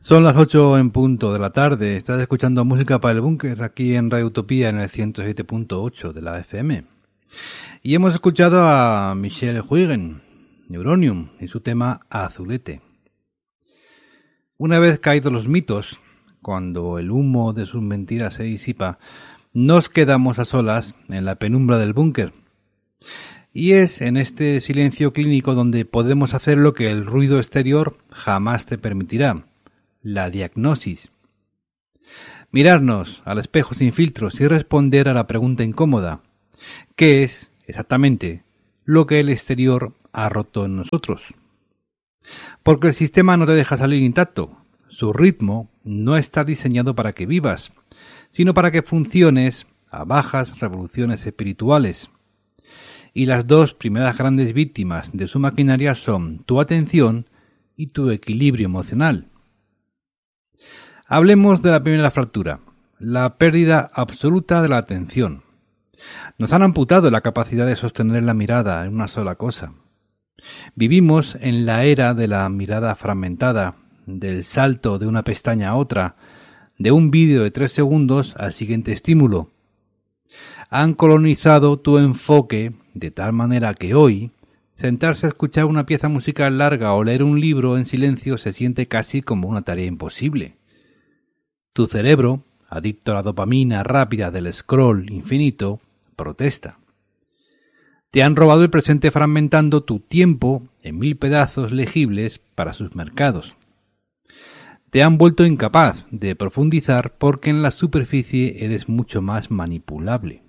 Son las 8 en punto de la tarde. Estás escuchando música para el búnker aquí en Radio Utopía en el 107.8 de la FM. Y hemos escuchado a Michelle Huygens, Neuronium, y su tema Azulete. Una vez caídos los mitos, cuando el humo de sus mentiras se disipa, nos quedamos a solas en la penumbra del búnker. Y es en este silencio clínico donde podemos hacer lo que el ruido exterior jamás te permitirá: la diagnosis. Mirarnos al espejo sin filtros y responder a la pregunta incómoda: ¿qué es exactamente lo que el exterior ha roto en nosotros? Porque el sistema no te deja salir intacto. Su ritmo no está diseñado para que vivas, sino para que funciones a bajas revoluciones espirituales. Y las dos primeras grandes víctimas de su maquinaria son tu atención y tu equilibrio emocional. Hablemos de la primera fractura, la pérdida absoluta de la atención. Nos han amputado la capacidad de sostener la mirada en una sola cosa. Vivimos en la era de la mirada fragmentada, del salto de una pestaña a otra, de un vídeo de 3 segundos al siguiente estímulo. Han colonizado tu enfoque de tal manera que hoy, sentarse a escuchar una pieza musical larga o leer un libro en silencio se siente casi como una tarea imposible. Tu cerebro, adicto a la dopamina rápida del scroll infinito, protesta. Te han robado el presente fragmentando tu tiempo en 1000 pedazos legibles para sus mercados. Te han vuelto incapaz de profundizar porque en la superficie eres mucho más manipulable.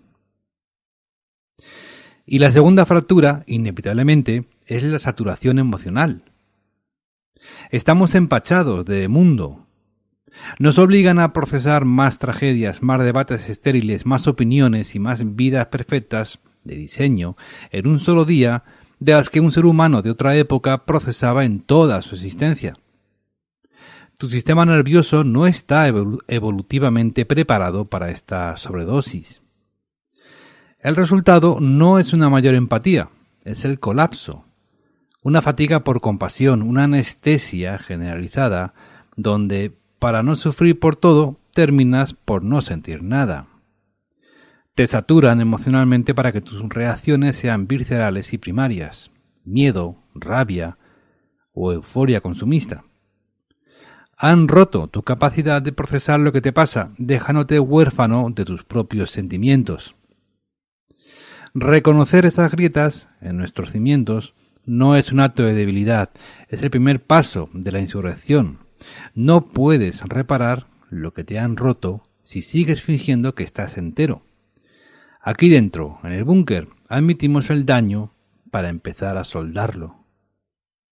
Y la segunda fractura, inevitablemente, es la saturación emocional. Estamos empachados de mundo. Nos obligan a procesar más tragedias, más debates estériles, más opiniones y más vidas perfectas de diseño en un solo día de las que un ser humano de otra época procesaba en toda su existencia. Tu sistema nervioso no está evolutivamente preparado para esta sobredosis. El resultado no es una mayor empatía, es el colapso, una fatiga por compasión, una anestesia generalizada, donde, para no sufrir por todo, terminas por no sentir nada. Te saturan emocionalmente para que tus reacciones sean viscerales y primarias: miedo, rabia o euforia consumista. Han roto tu capacidad de procesar lo que te pasa, dejándote huérfano de tus propios sentimientos. Reconocer esas grietas en nuestros cimientos no es un acto de debilidad, es el primer paso de la insurrección. No puedes reparar lo que te han roto si sigues fingiendo que estás entero. Aquí dentro, en el búnker, admitimos el daño para empezar a soldarlo.